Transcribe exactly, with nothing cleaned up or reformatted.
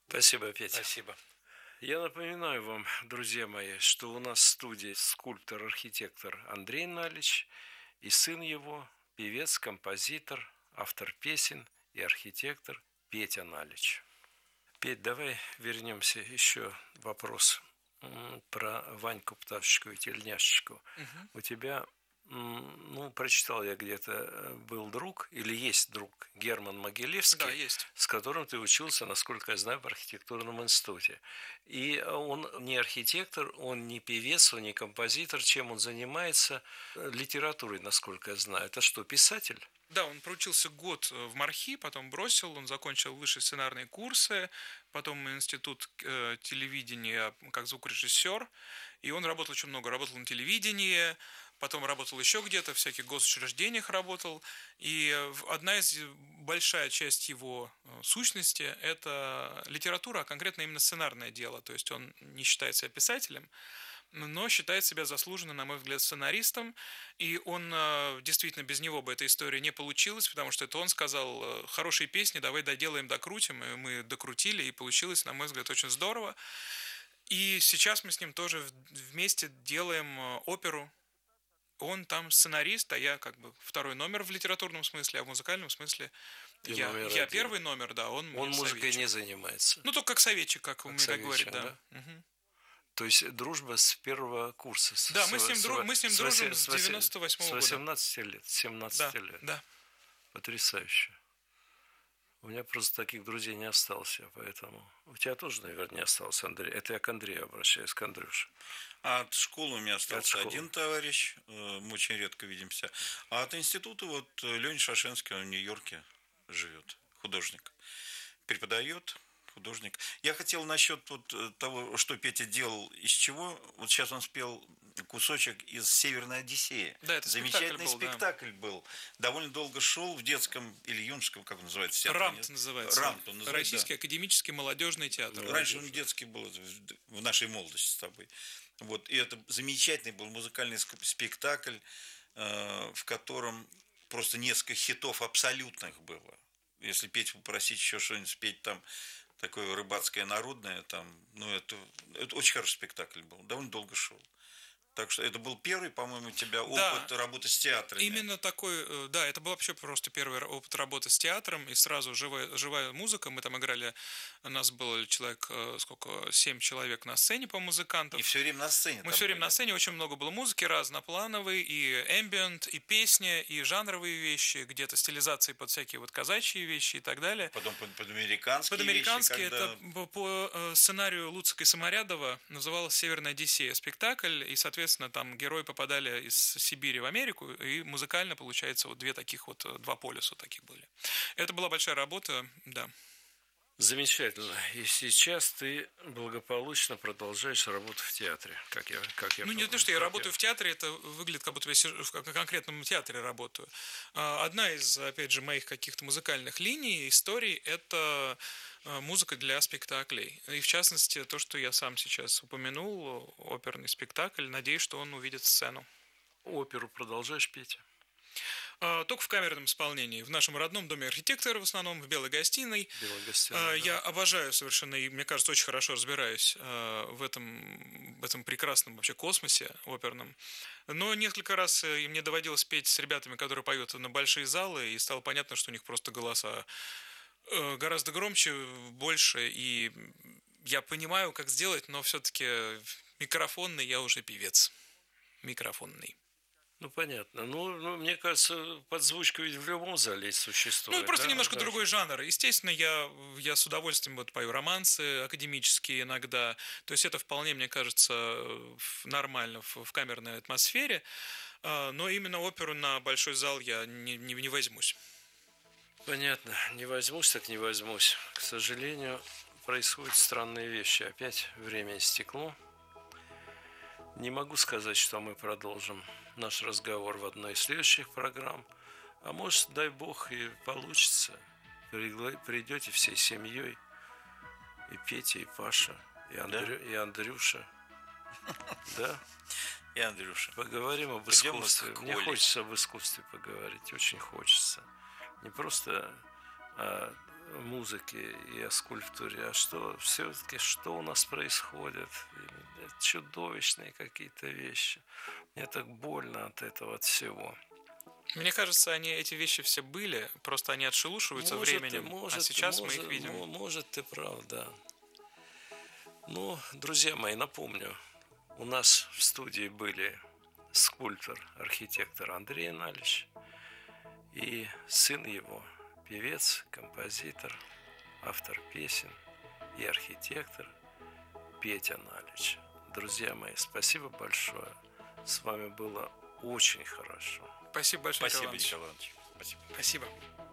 Спасибо, Петя. Спасибо. Я напоминаю вам, друзья мои, что у нас в студии скульптор-архитектор Андрей Налич и сын его, певец, композитор, автор песен и архитектор Петя Налич. Петь, давай вернемся еще вопрос про Ваньку Пташечку и Тельняшечку. Угу. У тебя, ну, прочитал я где-то, был друг или есть друг Герман Могилевский, Да, есть. с которым ты учился, насколько я знаю, в архитектурном институте. И он не архитектор, он не певец, он не композитор. Чем он занимается? Литературой, насколько я знаю. Это что, писатель? Да, он проучился год в МАРХИ, потом бросил, он закончил высшие сценарные курсы, потом институт э, телевидения как звукорежиссер, и он работал очень много, работал на телевидении, потом работал еще где-то, в всяких госучреждениях работал, и одна из, большая часть его сущности – это литература, а конкретно именно сценарное дело, то есть он не считает себя писателем, но считает себя заслуженно, на мой взгляд, сценаристом, и он, действительно, без него бы эта история не получилась, потому что это он сказал: хорошие песни, давай доделаем, докрутим, и мы докрутили, и получилось, на мой взгляд, очень здорово. И сейчас мы с ним тоже вместе делаем оперу. Он там сценарист, а я как бы второй номер в литературном смысле, а в музыкальном смысле я, я первый номер, да, он Он музыкой советчик. не занимается. Ну, только как советчик, как, как умеет так говорить, да. да? Угу. То есть дружба с первого курса. Да, с, мы с ним, с, дру, мы с ним с, дружим с, с девяносто восьмого года. С восемнадцати лет, с семнадцати да, лет. Да. Потрясающе. У меня просто таких друзей не осталось, поэтому... У тебя тоже, наверное, не осталось, Андрей. Это я к Андрею обращаюсь, к Андрюше. А от школы у меня остался один товарищ, мы очень редко видимся. А от института вот Леня Шашенский, он в Нью-Йорке живет, художник. Преподает, художник. Я хотел насчет вот того, что Петя делал, из чего. Вот сейчас он спел кусочек из «Северной Одиссеи». Да, это замечательный спектакль был, спектакль да. был. Довольно долго шел в детском или юношеском, как он называется? Театр, РАМТ называется. РАМТ он называется. Российский да. академический молодежный театр. Ну, раньше он детский был в нашей молодости с тобой. Вот, и это замечательный был музыкальный спектакль, э, в котором просто несколько хитов абсолютных было. Если петь, попросить еще что-нибудь спеть там такое рыбацкое народное, там, ну это, это очень хороший спектакль был, довольно долго шел. Так что это был первый, по-моему, у тебя опыт да, работы с театрами. Именно такой, да, это был вообще просто первый опыт работы с театром, и сразу живая, живая музыка, мы там играли, у нас было человек, сколько, семь человек на сцене по музыкантам. И все время на сцене. Мы все время были. на сцене, очень много было музыки разноплановой, и эмбиент, и песни, и жанровые вещи, где-то стилизации под всякие вот казачьи вещи и так далее. Потом под, под американские Под американские, вещи, когда... это по сценарию Луцика и Саморядова называлось «Северная Одиссея» спектакль, и, соответственно, там герои попадали из Сибири в Америку, и музыкально, получается, вот две таких вот, два полюса таких были. Это была большая работа, да. Замечательно. И сейчас ты благополучно продолжаешь работу в театре, как я, как я. Ну, не то, что я работаю я... в театре, это выглядит, как будто я сижу в конкретном театре работаю. Одна из, опять же, моих каких-то музыкальных линий, историй, это музыка для спектаклей. И, в частности, то, что я сам сейчас упомянул, оперный спектакль, надеюсь, что он увидит сцену. Оперу продолжаешь петь? Только в камерном исполнении. В нашем родном доме архитектора, в основном, в Белой гостиной. Белой гостиной, Я да. обожаю совершенно, и мне кажется, очень хорошо разбираюсь в этом, в этом прекрасном вообще космосе оперном. Но несколько раз мне доводилось петь с ребятами, которые поют на большие залы, и стало понятно, что у них просто голоса гораздо громче, больше, и я понимаю, как сделать, но все-таки микрофонный я уже певец. Микрофонный. Ну, понятно. Ну, ну, мне кажется, подзвучка ведь в любом зале существует. Ну, просто да? немножко Даже... другой жанр. Естественно, я, я с удовольствием вот пою романсы академические иногда. То есть это вполне, мне кажется, нормально в, в камерной атмосфере. Но именно оперу на большой зал я не, не, не возьмусь. Понятно. Не возьмусь, так не возьмусь. К сожалению, происходят странные вещи. Опять время истекло. Не могу сказать, что мы продолжим наш разговор в одной из следующих программ. А может, дай бог, и получится. Придете всей семьей. И Петя, и Паша, и, Андрю, да? и Андрюша. Да? И Андрюша. Поговорим об искусстве. Мне хочется об искусстве поговорить. Очень хочется. Не просто а музыке и о скульптуре, а что все-таки, что у нас происходит. Чудовищные какие-то вещи. Мне так больно от этого, от всего. Мне кажется, они, эти вещи все были, просто они отшелушиваются Может, временем, может, а сейчас может, мы их видим. Может, ты прав, да. Ну, друзья мои, напомню, у нас в студии были скульптор, архитектор Андрей Налич и сын его, певец, композитор, автор песен и архитектор Петя Налич. Друзья мои, спасибо большое. С вами было очень хорошо. Спасибо большое, Спасибо, Николай Иванович. Николай Иванович. Спасибо. Спасибо.